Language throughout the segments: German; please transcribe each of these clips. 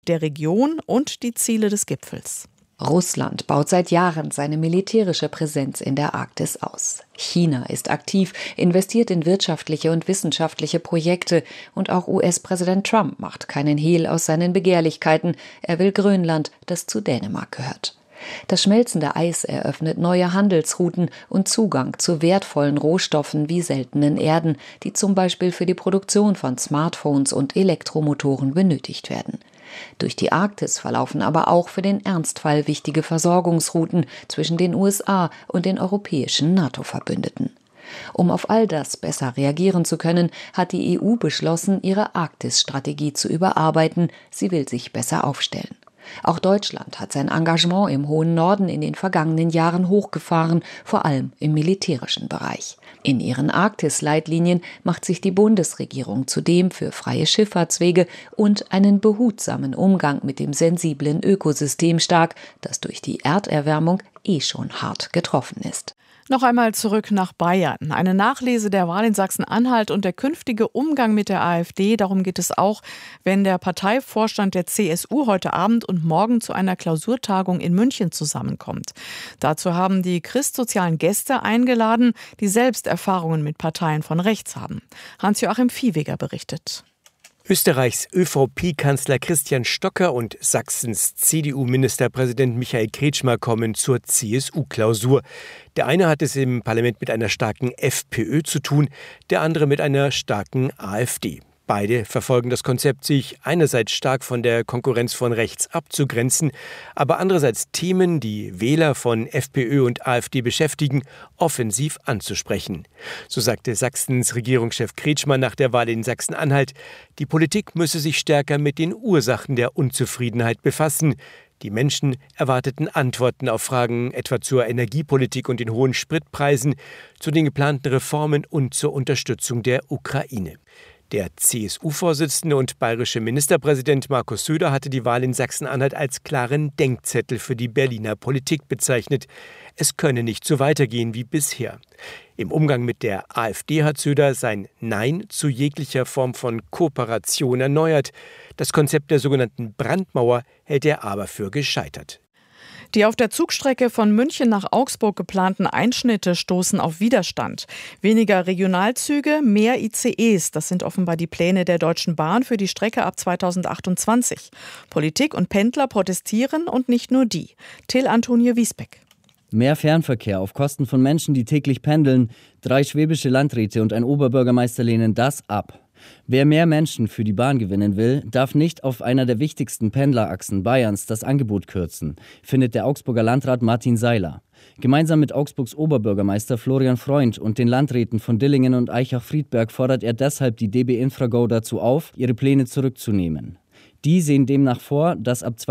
der Region und die Ziele des Gipfels. Russland baut seit Jahren seine militärische Präsenz in der Arktis aus. China ist aktiv, investiert in wirtschaftliche und wissenschaftliche Projekte und auch US-Präsident Trump macht keinen Hehl aus seinen Begehrlichkeiten. Er will Grönland, das zu Dänemark gehört. Das schmelzende Eis eröffnet neue Handelsrouten und Zugang zu wertvollen Rohstoffen wie seltenen Erden, die zum Beispiel für die Produktion von Smartphones und Elektromotoren benötigt werden. Durch die Arktis verlaufen aber auch für den Ernstfall wichtige Versorgungsrouten zwischen den USA und den europäischen NATO-Verbündeten. Um auf all das besser reagieren zu können, hat die EU beschlossen, ihre Arktis-Strategie zu überarbeiten. Sie will sich besser aufstellen. Auch Deutschland hat sein Engagement im hohen Norden in den vergangenen Jahren hochgefahren, vor allem im militärischen Bereich. In ihren Arktis-Leitlinien macht sich die Bundesregierung zudem für freie Schifffahrtswege und einen behutsamen Umgang mit dem sensiblen Ökosystem stark, das durch die Erderwärmung schon hart getroffen ist. Noch einmal zurück nach Bayern. Eine Nachlese der Wahl in Sachsen-Anhalt und der künftige Umgang mit der AfD. Darum geht es auch, wenn der Parteivorstand der CSU heute Abend und morgen zu einer Klausurtagung in München zusammenkommt. Dazu haben die christsozialen Gäste eingeladen, die selbst Erfahrungen mit Parteien von rechts haben. Hans-Joachim Viehweger berichtet. Österreichs ÖVP-Kanzler Christian Stocker und Sachsens CDU-Ministerpräsident Michael Kretschmer kommen zur CSU-Klausur. Der eine hat es im Parlament mit einer starken FPÖ zu tun, der andere mit einer starken AfD. Beide verfolgen das Konzept, sich einerseits stark von der Konkurrenz von rechts abzugrenzen, aber andererseits Themen, die Wähler von FPÖ und AfD beschäftigen, offensiv anzusprechen. So sagte Sachsens Regierungschef Kretschmer nach der Wahl in Sachsen-Anhalt, die Politik müsse sich stärker mit den Ursachen der Unzufriedenheit befassen. Die Menschen erwarteten Antworten auf Fragen etwa zur Energiepolitik und den hohen Spritpreisen, zu den geplanten Reformen und zur Unterstützung der Ukraine. Der CSU-Vorsitzende und bayerische Ministerpräsident Markus Söder hatte die Wahl in Sachsen-Anhalt als klaren Denkzettel für die Berliner Politik bezeichnet. Es könne nicht so weitergehen wie bisher. Im Umgang mit der AfD hat Söder sein Nein zu jeglicher Form von Kooperation erneuert. Das Konzept der sogenannten Brandmauer hält er aber für gescheitert. Die auf der Zugstrecke von München nach Augsburg geplanten Einschnitte stoßen auf Widerstand. Weniger Regionalzüge, mehr ICEs. Das sind offenbar die Pläne der Deutschen Bahn für die Strecke ab 2028. Politik und Pendler protestieren und nicht nur die. Till Antonio Wiesbeck. Mehr Fernverkehr auf Kosten von Menschen, die täglich pendeln. 3 schwäbische Landräte und ein Oberbürgermeister lehnen das ab. Wer mehr Menschen für die Bahn gewinnen will, darf nicht auf einer der wichtigsten Pendlerachsen Bayerns das Angebot kürzen, findet der Augsburger Landrat Martin Seiler. Gemeinsam mit Augsburgs Oberbürgermeister Florian Freund und den Landräten von Dillingen und Aichach-Friedberg fordert er deshalb die DB Infrago dazu auf, ihre Pläne zurückzunehmen. Die sehen demnach vor, dass ab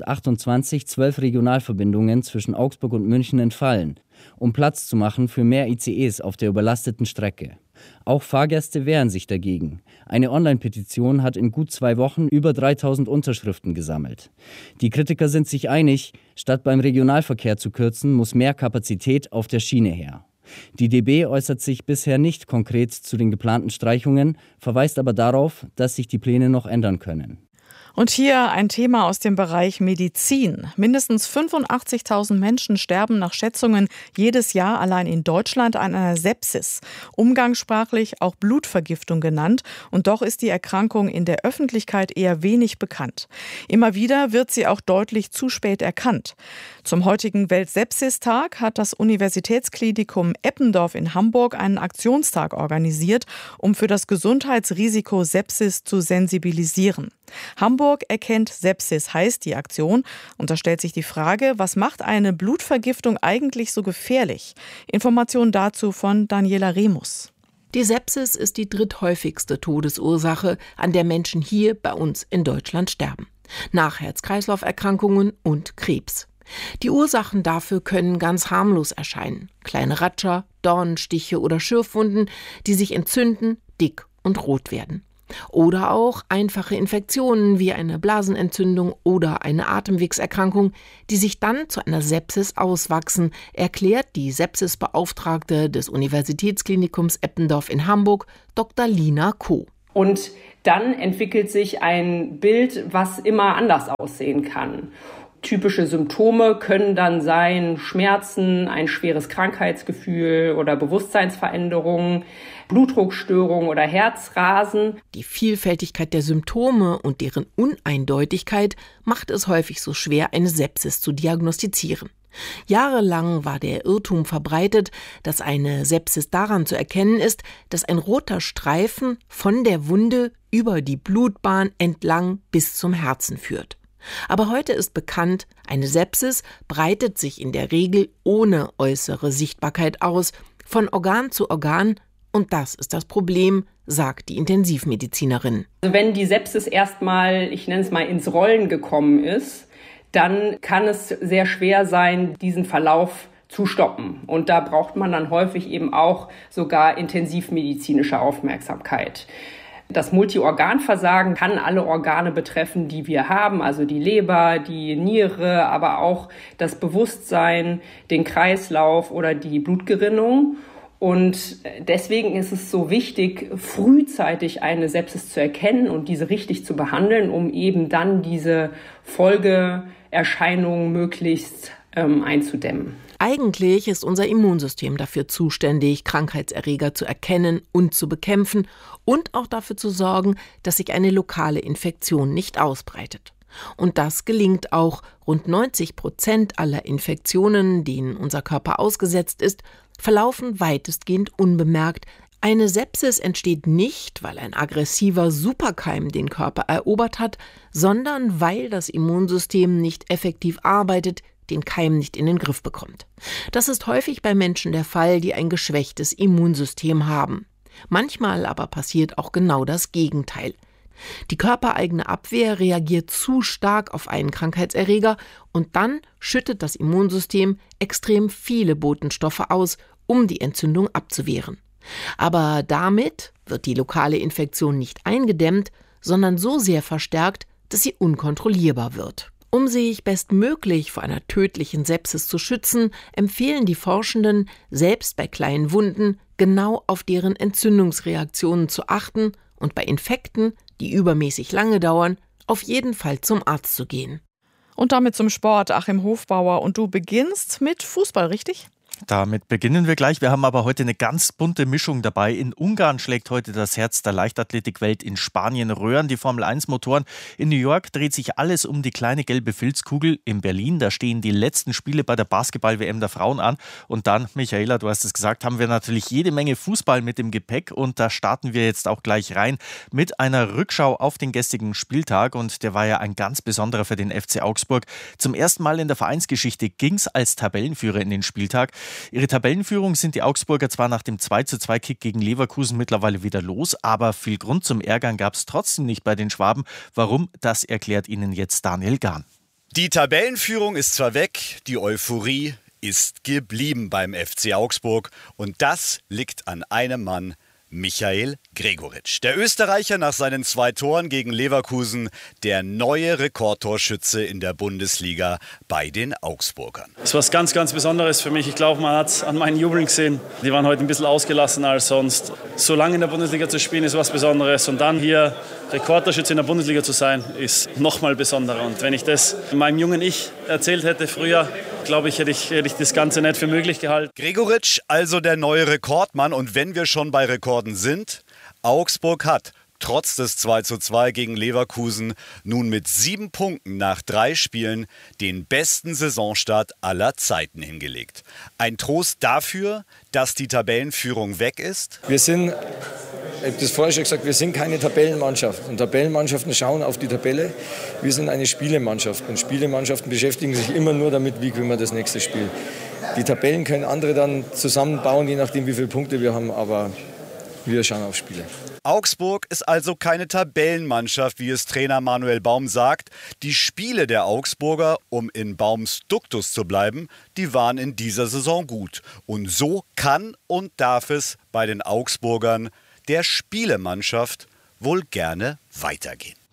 2028 12 Regionalverbindungen zwischen Augsburg und München entfallen, um Platz zu machen für mehr ICEs auf der überlasteten Strecke. Auch Fahrgäste wehren sich dagegen. Eine Online-Petition hat in gut 2 Wochen über 3000 Unterschriften gesammelt. Die Kritiker sind sich einig, statt beim Regionalverkehr zu kürzen, muss mehr Kapazität auf der Schiene her. Die DB äußert sich bisher nicht konkret zu den geplanten Streichungen, verweist aber darauf, dass sich die Pläne noch ändern können. Und hier ein Thema aus dem Bereich Medizin. Mindestens 85.000 Menschen sterben nach Schätzungen jedes Jahr allein in Deutschland an einer Sepsis. Umgangssprachlich auch Blutvergiftung genannt. Und doch ist die Erkrankung in der Öffentlichkeit eher wenig bekannt. Immer wieder wird sie auch deutlich zu spät erkannt. Zum heutigen Weltsepsistag hat das Universitätsklinikum Eppendorf in Hamburg einen Aktionstag organisiert, um für das Gesundheitsrisiko Sepsis zu sensibilisieren. Hamburg erkennt Sepsis heißt die Aktion. Und da stellt sich die Frage, was macht eine Blutvergiftung eigentlich so gefährlich? Informationen dazu von Daniela Remus. Die Sepsis ist die dritthäufigste Todesursache, an der Menschen hier bei uns in Deutschland sterben. Nach Herz-Kreislauf-Erkrankungen und Krebs. Die Ursachen dafür können ganz harmlos erscheinen. Kleine Ratscher, Dornenstiche oder Schürfwunden, die sich entzünden, dick und rot werden. Oder auch einfache Infektionen wie eine Blasenentzündung oder eine Atemwegserkrankung, die sich dann zu einer Sepsis auswachsen, erklärt die Sepsisbeauftragte des Universitätsklinikums Eppendorf in Hamburg, Dr. Lina Koh. Und dann entwickelt sich ein Bild, was immer anders aussehen kann. Typische Symptome können dann sein Schmerzen, ein schweres Krankheitsgefühl oder Bewusstseinsveränderungen, Blutdruckstörungen oder Herzrasen. Die Vielfältigkeit der Symptome und deren Uneindeutigkeit macht es häufig so schwer, eine Sepsis zu diagnostizieren. Jahrelang war der Irrtum verbreitet, dass eine Sepsis daran zu erkennen ist, dass ein roter Streifen von der Wunde über die Blutbahn entlang bis zum Herzen führt. Aber heute ist bekannt, eine Sepsis breitet sich in der Regel ohne äußere Sichtbarkeit aus, von Organ zu Organ, und das ist das Problem, sagt die Intensivmedizinerin. Also wenn die Sepsis erstmal, ich nenne es mal, ins Rollen gekommen ist, dann kann es sehr schwer sein, diesen Verlauf zu stoppen. Und da braucht man dann häufig eben auch sogar intensivmedizinische Aufmerksamkeit. Das Multiorganversagen kann alle Organe betreffen, die wir haben, also die Leber, die Niere, aber auch das Bewusstsein, den Kreislauf oder die Blutgerinnung. Und deswegen ist es so wichtig, frühzeitig eine Sepsis zu erkennen und diese richtig zu behandeln, um eben dann diese Folgeerscheinungen möglichst einzudämmen. Eigentlich ist unser Immunsystem dafür zuständig, Krankheitserreger zu erkennen und zu bekämpfen und auch dafür zu sorgen, dass sich eine lokale Infektion nicht ausbreitet. Und das gelingt auch. Rund 90% aller Infektionen, denen unser Körper ausgesetzt ist, verlaufen weitestgehend unbemerkt. Eine Sepsis entsteht nicht, weil ein aggressiver Superkeim den Körper erobert hat, sondern weil das Immunsystem nicht effektiv arbeitet, den Keim nicht in den Griff bekommt. Das ist häufig bei Menschen der Fall, die ein geschwächtes Immunsystem haben. Manchmal aber passiert auch genau das Gegenteil. Die körpereigene Abwehr reagiert zu stark auf einen Krankheitserreger und dann schüttet das Immunsystem extrem viele Botenstoffe aus, um die Entzündung abzuwehren. Aber damit wird die lokale Infektion nicht eingedämmt, sondern so sehr verstärkt, dass sie unkontrollierbar wird. Um sich bestmöglich vor einer tödlichen Sepsis zu schützen, empfehlen die Forschenden, selbst bei kleinen Wunden genau auf deren Entzündungsreaktionen zu achten und bei Infekten, die übermäßig lange dauern, auf jeden Fall zum Arzt zu gehen. Und damit zum Sport, Achim Hofbauer. Und du beginnst mit Fußball, richtig? Damit beginnen wir gleich. Wir haben aber heute eine ganz bunte Mischung dabei. In Ungarn schlägt heute das Herz der Leichtathletikwelt. In Spanien röhren die Formel-1-Motoren. In New York dreht sich alles um die kleine gelbe Filzkugel. In Berlin, da stehen die letzten Spiele bei der Basketball-WM der Frauen an. Und dann, Michaela, du hast es gesagt, haben wir natürlich jede Menge Fußball mit im Gepäck. Und da starten wir jetzt auch gleich rein mit einer Rückschau auf den gestrigen Spieltag. Und der war ja ein ganz besonderer für den FC Augsburg. Zum ersten Mal in der Vereinsgeschichte ging es als Tabellenführer in den Spieltag. Ihre Tabellenführung sind die Augsburger zwar nach dem 2:2-Kick gegen Leverkusen mittlerweile wieder los, aber viel Grund zum Ärgern gab es trotzdem nicht bei den Schwaben. Warum, das erklärt Ihnen jetzt Daniel Gahn. Die Tabellenführung ist zwar weg, die Euphorie ist geblieben beim FC Augsburg. Und das liegt an einem Mann, Michael Gregoritsch. Der Österreicher nach seinen 2 Toren gegen Leverkusen, der neue Rekordtorschütze in der Bundesliga bei den Augsburgern. Es war was ganz, ganz Besonderes für mich. Ich glaube, man hat es an meinen Jubeln gesehen. Die waren heute ein bisschen ausgelassener als sonst. So lange in der Bundesliga zu spielen, ist was Besonderes. Und dann hier Rekordtorschütze in der Bundesliga zu sein, ist noch mal besonderer. Und wenn ich das meinem jungen Ich erzählt hätte früher, glaube ich, hätte ich das Ganze nicht für möglich gehalten. Gregoritsch, also der neue Rekordmann. Und wenn wir schon bei Rekorden sind, Augsburg hat trotz des 2:2 gegen Leverkusen nun mit 7 Punkten nach 3 Spielen den besten Saisonstart aller Zeiten hingelegt. Ein Trost dafür, dass die Tabellenführung weg ist. Wir sind, ich habe das vorher schon gesagt, wir sind keine Tabellenmannschaft. Und Tabellenmannschaften schauen auf die Tabelle. Wir sind eine Spielemanndschaft. Und Spielemannschaften beschäftigen sich immer nur damit, wie gewinnen wir das nächste Spiel. Die Tabellen können andere dann zusammenbauen, je nachdem, wie viele Punkte wir haben. Aber wir schauen auf Spiele. Augsburg ist also keine Tabellenmannschaft, wie es Trainer Manuel Baum sagt. Die Spiele der Augsburger, um in Baums Duktus zu bleiben, die waren in dieser Saison gut. Und so kann und darf es bei den Augsburgern, der Spielemannschaft, wohl gerne weitergehen.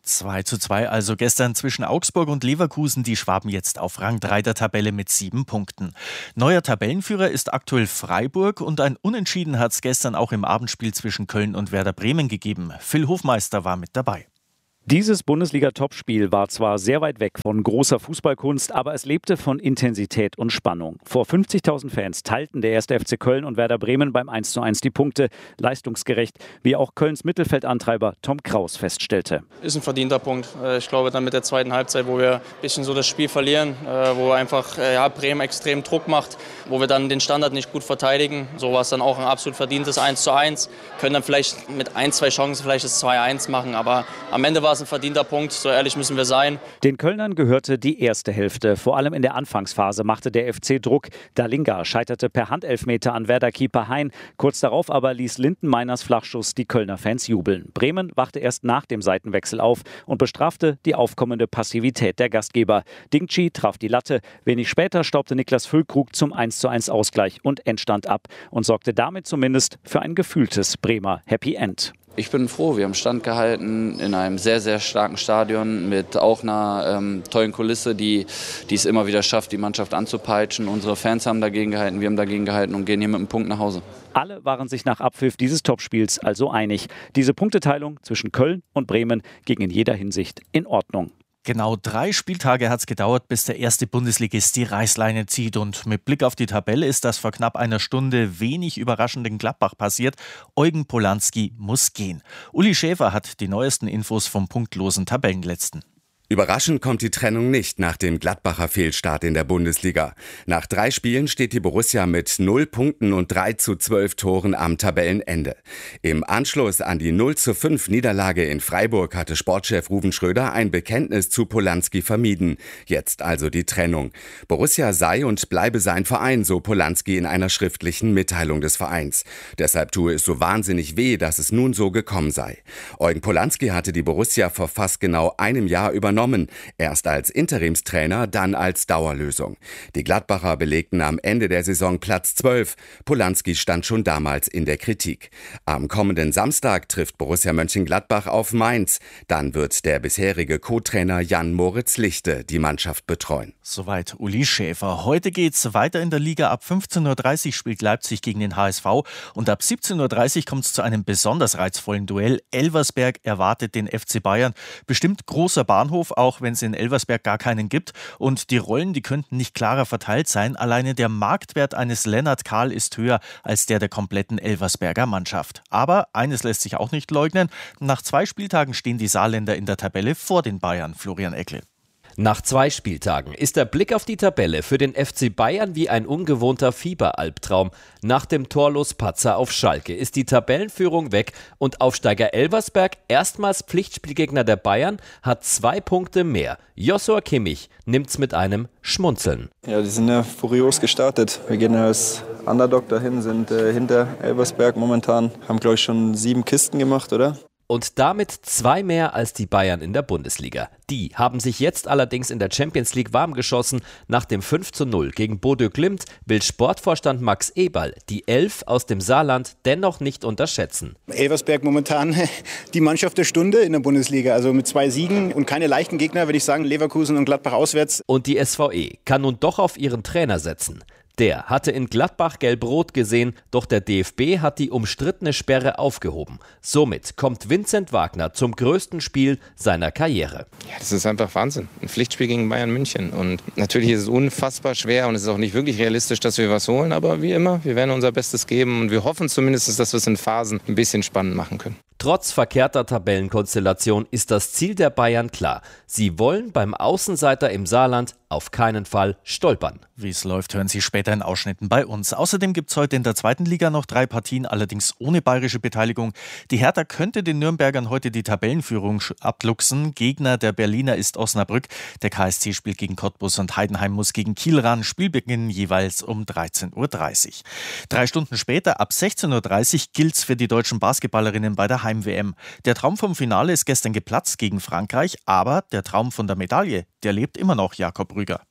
2:2 also gestern zwischen Augsburg und Leverkusen. Die Schwaben jetzt auf Rang 3 der Tabelle mit 7 Punkten. Neuer Tabellenführer ist aktuell Freiburg und ein Unentschieden hat es gestern auch im Abendspiel zwischen Köln und Werder Bremen gegeben. Phil Hofmeister war mit dabei. Dieses Bundesliga-Topspiel war zwar sehr weit weg von großer Fußballkunst, aber es lebte von Intensität und Spannung. Vor 50.000 Fans teilten der 1. FC Köln und Werder Bremen beim 1:1 die Punkte. Leistungsgerecht, wie auch Kölns Mittelfeldantreiber Tom Kraus feststellte. Ist ein verdienter Punkt. Ich glaube, dann mit der zweiten Halbzeit, wo wir ein bisschen so das Spiel verlieren, wo einfach Bremen extrem Druck macht, wo wir dann den Standard nicht gut verteidigen. So war es dann auch ein absolut verdientes 1:1. Können dann vielleicht mit 1-2 Chancen vielleicht das 2:1 machen, aber am Ende war es ein verdienter Punkt, so ehrlich müssen wir sein. Den Kölnern gehörte die erste Hälfte. Vor allem in der Anfangsphase machte der FC Druck. Dalinga scheiterte per Handelfmeter an Werder-Keeper Hein. Kurz darauf aber ließ Lindenmeiners Flachschuss die Kölner Fans jubeln. Bremen wachte erst nach dem Seitenwechsel auf und bestrafte die aufkommende Passivität der Gastgeber. Dingchi traf die Latte. Wenig später staubte Niklas Füllkrug zum 1:1 Ausgleich und Endstand ab und sorgte damit zumindest für ein gefühltes Bremer Happy End. Ich bin froh, wir haben standgehalten in einem sehr, sehr starken Stadion mit auch einer tollen Kulisse, die es immer wieder schafft, die Mannschaft anzupeitschen. Unsere Fans haben dagegen gehalten, wir haben dagegen gehalten und gehen hier mit einem Punkt nach Hause. Alle waren sich nach Abpfiff dieses Topspiels also einig. Diese Punkteteilung zwischen Köln und Bremen ging in jeder Hinsicht in Ordnung. Genau 3 Spieltage hat es gedauert, bis der erste Bundesligist die Reißleine zieht. Und mit Blick auf die Tabelle ist das vor knapp einer Stunde wenig überraschend in Gladbach passiert. Eugen Polanski muss gehen. Uli Schäfer hat die neuesten Infos vom punktlosen Tabellenletzten. Überraschend kommt die Trennung nicht nach dem Gladbacher Fehlstart in der Bundesliga. Nach 3 Spielen steht die Borussia mit 0 Punkten und 3:12 Toren am Tabellenende. Im Anschluss an die 0:5 Niederlage in Freiburg hatte Sportchef Ruven Schröder ein Bekenntnis zu Polanski vermieden. Jetzt also die Trennung. Borussia sei und bleibe sein Verein, so Polanski in einer schriftlichen Mitteilung des Vereins. Deshalb tue es so wahnsinnig weh, dass es nun so gekommen sei. Eugen Polanski hatte die Borussia vor fast genau einem Jahr übernommen. Erst als Interimstrainer, dann als Dauerlösung. Die Gladbacher belegten am Ende der Saison Platz 12. Polanski stand schon damals in der Kritik. Am kommenden Samstag trifft Borussia Mönchengladbach auf Mainz. Dann wird der bisherige Co-Trainer Jan-Moritz Lichte die Mannschaft betreuen. Soweit Uli Schäfer. Heute geht's weiter in der Liga. Ab 15:30 Uhr spielt Leipzig gegen den HSV. Und ab 17:30 Uhr kommt es zu einem besonders reizvollen Duell. Elversberg erwartet den FC Bayern. Bestimmt großer Bahnhof, auch wenn es in Elversberg gar keinen gibt. Und die Rollen, die könnten nicht klarer verteilt sein. Alleine der Marktwert eines Lennart Kahl ist höher als der kompletten Elversberger Mannschaft. Aber eines lässt sich auch nicht leugnen. Nach 2 Spieltagen stehen die Saarländer in der Tabelle vor den Bayern. Florian Eckle. Nach 2 Spieltagen ist der Blick auf die Tabelle für den FC Bayern wie ein ungewohnter Fieberalbtraum. Nach dem Torlos-Patzer auf Schalke ist die Tabellenführung weg und Aufsteiger Elversberg, erstmals Pflichtspielgegner der Bayern, hat 2 Punkte mehr. Joshua Kimmich nimmt's mit einem Schmunzeln. Ja, die sind ja furios gestartet. Wir gehen als Underdog dahin, sind hinter Elversberg momentan, haben glaube ich schon 7 Kisten gemacht, oder? Und damit 2 mehr als die Bayern in der Bundesliga. Die haben sich jetzt allerdings in der Champions League warm geschossen. Nach dem 5:0 gegen Bodø Glimt will Sportvorstand Max Eberl die 11 aus dem Saarland dennoch nicht unterschätzen. Elversberg momentan die Mannschaft der Stunde in der Bundesliga. Also mit 2 Siegen und keine leichten Gegner, würde ich sagen, Leverkusen und Gladbach auswärts. Und die SVE kann nun doch auf ihren Trainer setzen. Der hatte in Gladbach gelb-rot gesehen, doch der DFB hat die umstrittene Sperre aufgehoben. Somit kommt Vincent Wagner zum größten Spiel seiner Karriere. Ja, das ist einfach Wahnsinn. Ein Pflichtspiel gegen Bayern München. Und natürlich ist es unfassbar schwer und es ist auch nicht wirklich realistisch, dass wir was holen. Aber wie immer, wir werden unser Bestes geben und wir hoffen zumindest, dass wir es in Phasen ein bisschen spannend machen können. Trotz verkehrter Tabellenkonstellation ist das Ziel der Bayern klar. Sie wollen beim Außenseiter im Saarland auf keinen Fall stolpern. Wie es läuft, hören Sie später in Ausschnitten bei uns. Außerdem gibt es heute in der 2. Liga noch 3 Partien, allerdings ohne bayerische Beteiligung. Die Hertha könnte den Nürnbergern heute die Tabellenführung abluchsen. Gegner der Berliner ist Osnabrück. Der KSC spielt gegen Cottbus und Heidenheim muss gegen Kiel ran. Spielbeginn jeweils um 13:30 Uhr. 3 Stunden später, ab 16:30 Uhr, gilt es für die deutschen Basketballerinnen bei der Heim-WM. Der Traum vom Finale ist gestern geplatzt gegen Frankreich, aber der Traum von der Medaille, der lebt immer noch, Jakob Rüger.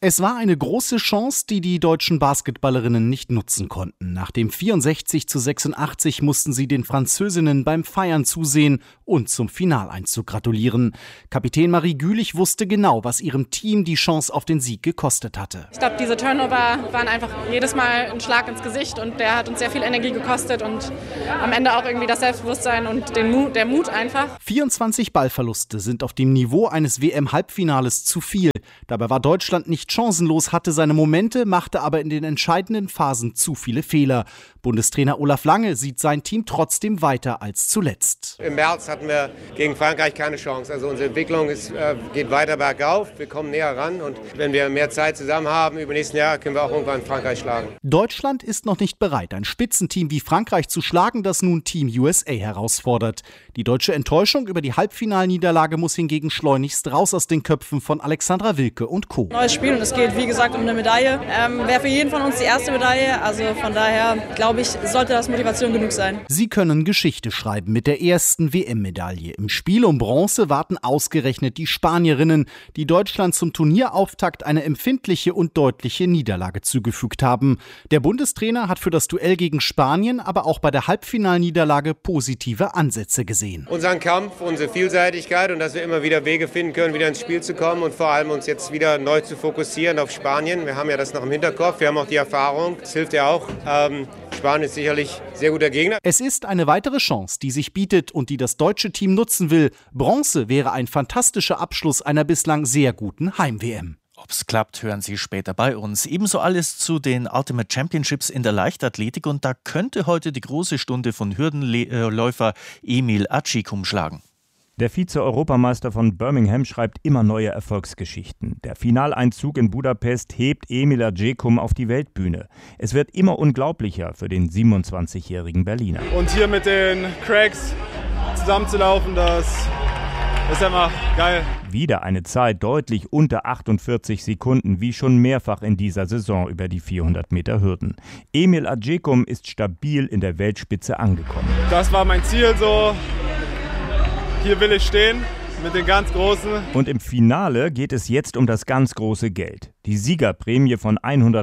Es war eine große Chance, die die deutschen Basketballerinnen nicht nutzen konnten. Nach dem 64:86 mussten sie den Französinnen beim Feiern zusehen und zum Finaleinzug gratulieren. Kapitän Marie Gülich wusste genau, was ihrem Team die Chance auf den Sieg gekostet hatte. Ich glaube, diese Turnover waren einfach jedes Mal ein Schlag ins Gesicht und der hat uns sehr viel Energie gekostet und am Ende auch irgendwie das Selbstbewusstsein und der Mut einfach. 24 Ballverluste sind auf dem Niveau eines WM-Halbfinales zu viel. Dabei war Deutschland nicht chancenlos, hatte seine Momente, machte aber in den entscheidenden Phasen zu viele Fehler. Bundestrainer Olaf Lange sieht sein Team trotzdem weiter als zuletzt. Im März hatten wir gegen Frankreich keine Chance. Also unsere Entwicklung geht weiter bergauf, wir kommen näher ran und wenn wir mehr Zeit zusammen haben, über nächsten Jahr können wir auch irgendwann Frankreich schlagen. Deutschland ist noch nicht bereit, ein Spitzenteam wie Frankreich zu schlagen, das nun Team USA herausfordert. Die deutsche Enttäuschung über die Halbfinalniederlage muss hingegen schleunigst raus aus den Köpfen von Alexandra Wilke und Co. Neues Spiel und es geht, wie gesagt, um eine Medaille. Wäre für jeden von uns die erste Medaille, also von daher glaube ich, sollte das Motivation genug sein. Sie können Geschichte schreiben mit der ersten WM-Medaille. Im Spiel um Bronze warten ausgerechnet die Spanierinnen, die Deutschland zum Turnierauftakt eine empfindliche und deutliche Niederlage zugefügt haben. Der Bundestrainer hat für das Duell gegen Spanien, aber auch bei der Halbfinalniederlage positive Ansätze gesehen. Unseren Kampf, unsere Vielseitigkeit und dass wir immer wieder Wege finden können, wieder ins Spiel zu kommen und vor allem uns jetzt wieder neu zu fokussieren auf Spanien. Wir haben ja das noch im Hinterkopf, wir haben auch die Erfahrung, das hilft ja auch. Spanien ist sicherlich ein sehr guter Gegner. Es ist eine weitere Chance, die sich bietet und die das deutsche Team nutzen will. Bronze wäre ein fantastischer Abschluss einer bislang sehr guten Heim-WM. Ob's klappt, hören Sie später bei uns. Ebenso alles zu den Ultimate Championships in der Leichtathletik und da könnte heute die große Stunde von Hürdenläufer Emil Acikum schlagen. Der Vize-Europameister von Birmingham schreibt immer neue Erfolgsgeschichten. Der Finaleinzug in Budapest hebt Emil Acikum auf die Weltbühne. Es wird immer unglaublicher für den 27-jährigen Berliner. Und hier mit den Cracks zusammenzulaufen, das ist einfach geil. Wieder eine Zeit deutlich unter 48 Sekunden, wie schon mehrfach in dieser Saison über die 400 Meter Hürden. Emil Acikum ist stabil in der Weltspitze angekommen. Das war mein Ziel so. Hier will ich stehen mit den ganz Großen. Und im Finale geht es jetzt um das ganz große Geld. Die Siegerprämie von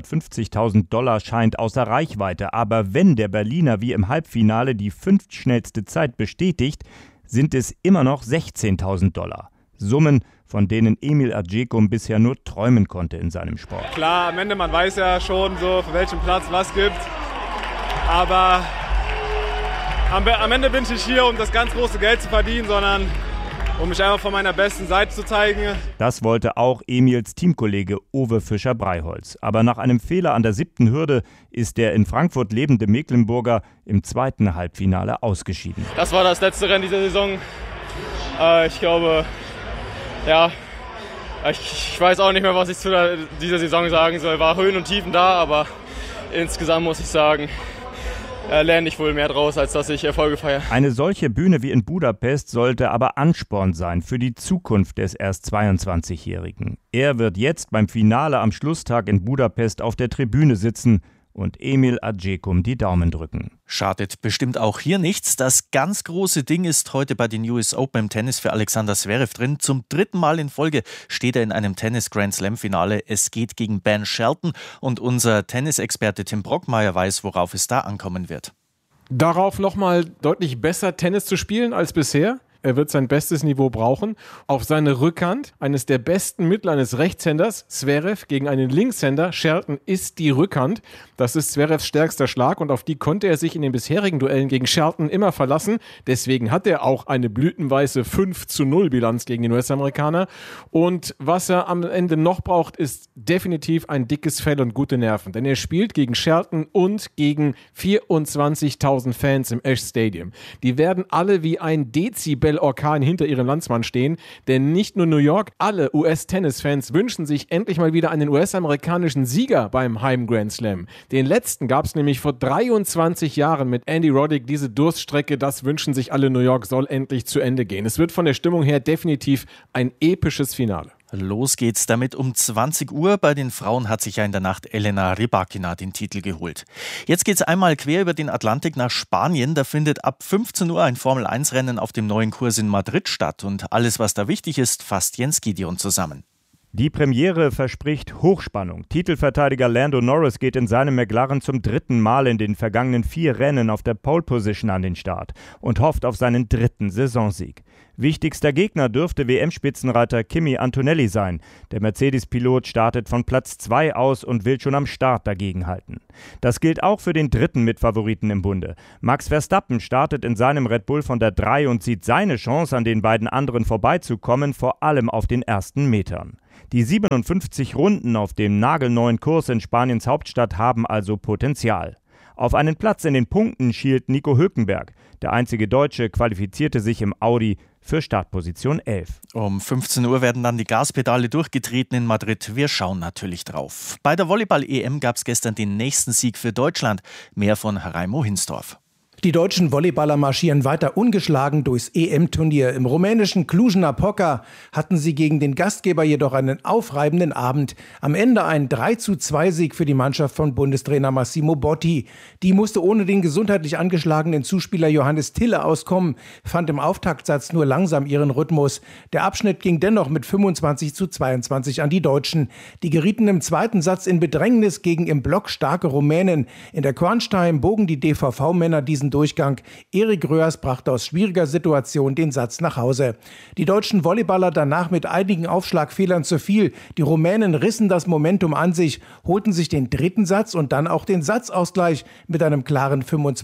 $150.000 scheint außer Reichweite. Aber wenn der Berliner wie im Halbfinale die 5. schnellste Zeit bestätigt, sind es immer noch $16.000. Summen, von denen Emil Acikum bisher nur träumen konnte in seinem Sport. Klar, am Ende, man weiß ja schon, so für welchen Platz was gibt. Aber am Ende bin ich nicht hier, um das ganz große Geld zu verdienen, sondern um mich einfach von meiner besten Seite zu zeigen. Das wollte auch Emils Teamkollege Uwe Fischer-Breiholz. Aber nach einem Fehler an der 7. Hürde ist der in Frankfurt lebende Mecklenburger im 2. Halbfinale ausgeschieden. Das war das letzte Rennen dieser Saison. Ich glaube, ja, ich weiß auch nicht mehr, was ich zu dieser Saison sagen soll. War Höhen und Tiefen da, aber insgesamt muss ich sagen, lerne ich wohl mehr draus, als dass ich Erfolge feiere. Eine solche Bühne wie in Budapest sollte aber Ansporn sein für die Zukunft des erst 22-Jährigen. Er wird jetzt beim Finale am Schlusstag in Budapest auf der Tribüne sitzen und Emil Acikum die Daumen drücken. Schadet bestimmt auch hier nichts. Das ganz große Ding ist heute bei den US Open im Tennis für Alexander Zverev drin. Zum 3. Mal in Folge steht er in einem Tennis-Grand-Slam-Finale. Es geht gegen Ben Shelton und unser Tennisexperte Tim Brockmeier weiß, worauf es da ankommen wird. Darauf nochmal deutlich besser Tennis zu spielen als bisher. Er wird sein bestes Niveau brauchen. Auf seine Rückhand, eines der besten Mittel eines Rechtshänders, Zverev gegen einen Linkshänder, Shelton, ist die Rückhand. Das ist Zverevs stärkster Schlag und auf die konnte er sich in den bisherigen Duellen gegen Shelton immer verlassen. Deswegen hat er auch eine blütenweiße 5:0 Bilanz gegen den US-Amerikaner. Und was er am Ende noch braucht, ist definitiv ein dickes Fell und gute Nerven. Denn er spielt gegen Shelton und gegen 24.000 Fans im Ash Stadium. Die werden alle wie ein Dezibel-Orkan hinter ihrem Landsmann stehen. Denn nicht nur New York, alle US-Tennis-Fans wünschen sich endlich mal wieder einen US-amerikanischen Sieger beim Heim-Grand Slam. Den letzten gab es nämlich vor 23 Jahren mit Andy Roddick. Diese Durststrecke, das wünschen sich alle. New York soll endlich zu Ende gehen. Es wird von der Stimmung her definitiv ein episches Finale. Los geht's damit um 20 Uhr. Bei den Frauen hat sich ja in der Nacht Elena Rybakina den Titel geholt. Jetzt geht's einmal quer über den Atlantik nach Spanien. Da findet ab 15 Uhr ein Formel-1-Rennen auf dem neuen Kurs in Madrid statt. Und alles, was da wichtig ist, fasst Jens Gideon zusammen. Die Premiere verspricht Hochspannung. Titelverteidiger Lando Norris geht in seinem McLaren zum 3. Mal in den vergangenen 4 Rennen auf der Pole Position an den Start und hofft auf seinen 3. Saisonsieg. Wichtigster Gegner dürfte WM-Spitzenreiter Kimi Antonelli sein. Der Mercedes-Pilot startet von Platz 2 aus und will schon am Start dagegenhalten. Das gilt auch für den 3. Mitfavoriten im Bunde. Max Verstappen startet in seinem Red Bull von der 3 und sieht seine Chance, an den beiden anderen vorbeizukommen, vor allem auf den ersten Metern. Die 57 Runden auf dem nagelneuen Kurs in Spaniens Hauptstadt haben also Potenzial. Auf einen Platz in den Punkten schielt Nico Hülkenberg. Der einzige Deutsche qualifizierte sich im Audi für Startposition 11. Um 15 Uhr werden dann die Gaspedale durchgetreten in Madrid. Wir schauen natürlich drauf. Bei der Volleyball-EM gab es gestern den nächsten Sieg für Deutschland. Mehr von Raimo Hinsdorf. Die deutschen Volleyballer marschieren weiter ungeschlagen durchs EM-Turnier. Im rumänischen Cluj-Napoca hatten sie gegen den Gastgeber jedoch einen aufreibenden Abend. Am Ende ein 3:2-Sieg für die Mannschaft von Bundestrainer Massimo Botti. Die musste ohne den gesundheitlich angeschlagenen Zuspieler Johannes Tille auskommen, fand im Auftaktsatz nur langsam ihren Rhythmus. Der Abschnitt ging dennoch mit 25:22 an die Deutschen. Die gerieten im zweiten Satz in Bedrängnis gegen im Block starke Rumänen. In der Crunch-Time bogen die DVV-Männer diesen Durchgang. Erik Röhrs brachte aus schwieriger Situation den Satz nach Hause. Die deutschen Volleyballer danach mit einigen Aufschlagfehlern zu viel. Die Rumänen rissen das Momentum an sich, holten sich den 3. Satz und dann auch den Satzausgleich mit einem klaren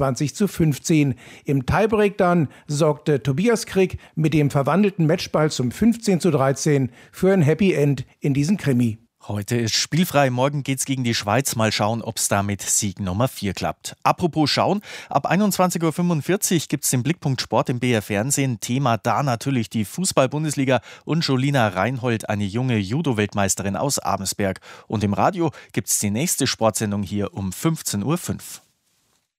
25:15. Im Tiebreak dann sorgte Tobias Krick mit dem verwandelten Matchball zum 15:13 für ein Happy End in diesem Krimi. Heute ist spielfrei, morgen geht's gegen die Schweiz. Mal schauen, ob es da mit Sieg Nummer 4 klappt. Apropos schauen, ab 21:45 Uhr gibt's den Blickpunkt Sport im BR Fernsehen. Thema da natürlich die Fußball-Bundesliga und Jolina Reinhold, eine junge Judo-Weltmeisterin aus Abensberg. Und im Radio gibt's die nächste Sportsendung hier um 15:05 Uhr.